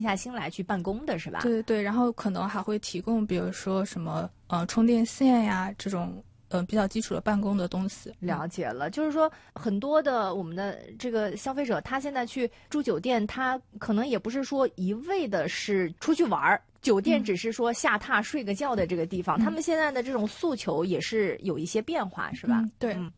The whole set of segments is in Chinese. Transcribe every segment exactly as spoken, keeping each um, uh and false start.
下心来去办公的是吧？ 对对对，然后可能还会提供比如说什么呃充电线呀这种呃比较基础的办公的东西。 了解了，就是说很多的我们的这个消费者，他现在去住酒店，他可能也不是说一味的是出去玩儿，酒店只是说下榻睡个觉的这个地方，嗯、他们现在的这种诉求也是有一些变化，是吧？ 嗯、对。嗯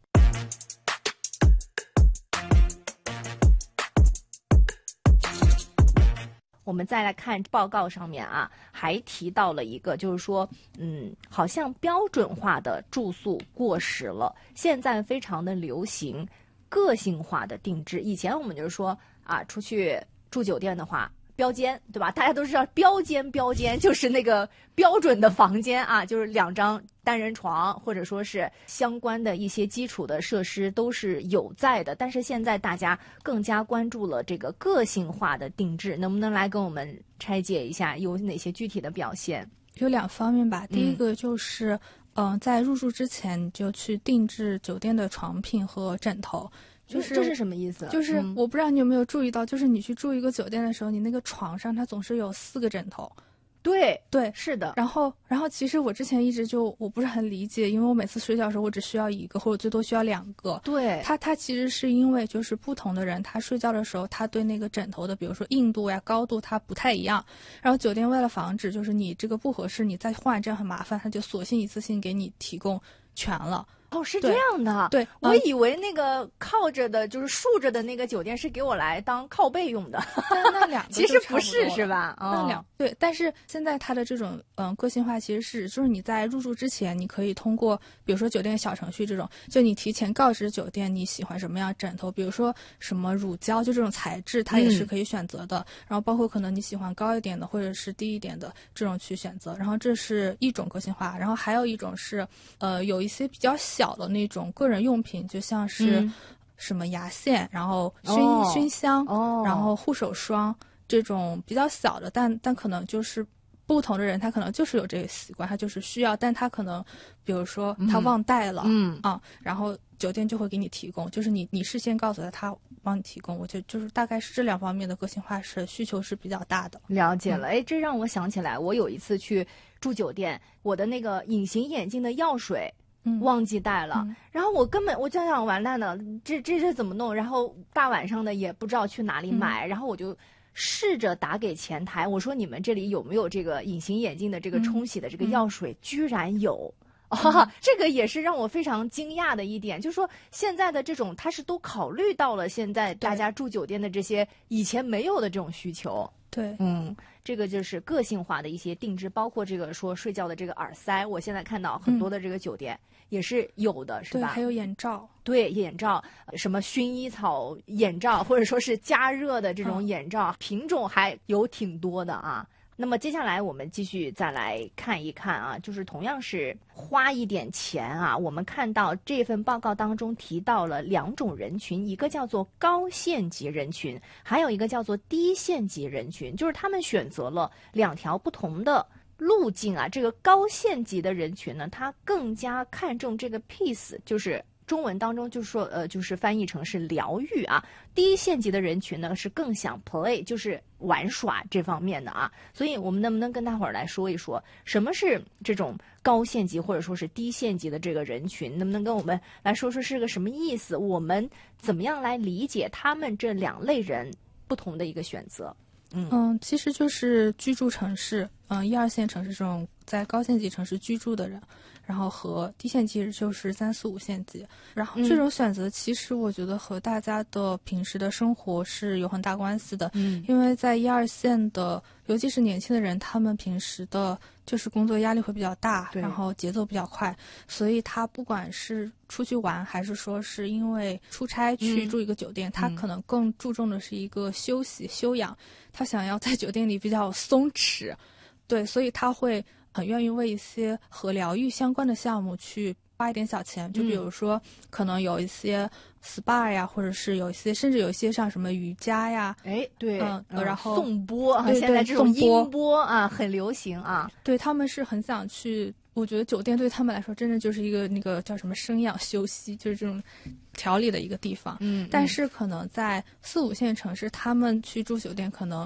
我们再来看报告上面啊，还提到了一个，就是说，嗯，好像标准化的住宿过时了，现在非常的流行个性化的定制。以前我们就是说啊，出去住酒店的话，标间，对吧？大家都知道标间，标间就是那个标准的房间啊，就是两张单人床，或者说是相关的一些基础的设施都是有在的。但是现在大家更加关注了这个个性化的定制，能不能来跟我们拆解一下有哪些具体的表现？ 有两方面吧，第一个就是嗯、呃，在入住之前就去定制酒店的床品和枕头。就是这是什么意思？ 就是我不知道你有没有注意到，就是你去住一个酒店的时候，你那个床上它总是有四个枕头。 对对， 是的。 然后，然后其实我之前一直就我不是很理解，因为我每次睡觉的时候我只需要一个，或者最多需要两个。 对， 它它其实是因为就是不同的人，他睡觉的时候，他对那个枕头的，比如说硬度呀、高度，它不太一样。然后酒店为了防止就是你这个不合适，你再换这样很麻烦，他就索性一次性给你提供全了。 哦，是这样的。 对， 我以为那个靠着的，就是竖着的那个酒店是给我来当靠背用的。 那两个其实不是，是吧？ 哦、那两对，但是现在它的这种嗯个性化其实是，就是你在入住之前，你可以通过比如说酒店小程序这种，就你提前告知酒店你喜欢什么样枕头，比如说什么乳胶，就这种材质，它也是可以选择的。嗯、然后包括可能你喜欢高一点的或者是低一点的这种去选择。然后这是一种个性化，然后还有一种是呃有一些比较小。小的那种个人用品，就像是什么牙线，嗯、然后熏、哦、熏香，哦、然后护手霜这种比较小的，但但可能就是不同的人，他可能就是有这个习惯，他就是需要，但他可能比如说他忘带了，嗯啊，然后酒店就会给你提供，就是你你事先告诉他，他帮你提供。我觉得就是大概是这两方面的个性化是需求是比较大的。 了解了，哎、嗯，这让我想起来，我有一次去住酒店，我的那个隐形眼镜的药水。 嗯、 忘记带了， 嗯、 然后我根本我就想完蛋了，这这这怎么弄？然后大晚上的也不知道去哪里买，嗯、然后我就试着打给前台，我说你们这里有没有这个隐形眼镜的这个冲洗的这个药水？嗯、居然有。啊，这个也是让我非常惊讶的一点，就是说现在的这种，它是都考虑到了现在大家住酒店的这些以前没有的这种需求。 对， 嗯，这个就是个性化的一些定制，包括这个说睡觉的这个耳塞，我现在看到很多的这个酒店也是有的，嗯、是吧？ 对，还有眼罩。 对，眼罩，什么薰衣草眼罩，或者说是加热的这种眼罩，嗯、品种还有挺多的啊。那么接下来我们继续再来看一看啊，就是同样是花一点钱啊，我们看到这份报告当中提到了两种人群，一个叫做高县级人群，还有一个叫做低县级人群，就是他们选择了两条不同的路径啊。这个高县级的人群呢，他更加看重这个 peace， 就是中文当中就是说，呃，就是翻译成是疗愈啊。低县级的人群呢是更想 play， 就是玩耍这方面的啊。所以我们能不能跟大伙儿来说一说，什么是这种高县级或者说是低县级的这个人群？能不能跟我们来说说是个什么意思？我们怎么样来理解他们这两类人不同的一个选择？嗯嗯，其实就是居住城市，嗯，一二线城市这种在高县级城市居住的人。然后和低县级就是三四五县级，然后这种选择其实我觉得和大家的平时的生活是有很大关系的。 嗯， 因为在一二线的，尤其是年轻的人，他们平时的就是工作压力会比较大，然后节奏比较快，所以他不管是出去玩，还是说是因为出差去住一个酒店，嗯、他可能更注重的是一个休息休养，他想要在酒店里比较松弛，对，所以他会很愿意为一些和疗愈相关的项目去花一点小钱，就比如说、嗯、可能有一些 S P A 呀，或者是有一些甚至有一些像什么瑜伽呀， 哎，对， 嗯，嗯然后颂钵啊， 对对现在这种音波啊很流行啊， 对，他们是很想去。我觉得酒店对他们来说真的就是一个那个叫什么生养休息，就是这种调理的一个地方。 嗯， 但是可能在四五线城市，他们去住酒店可能。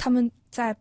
他们在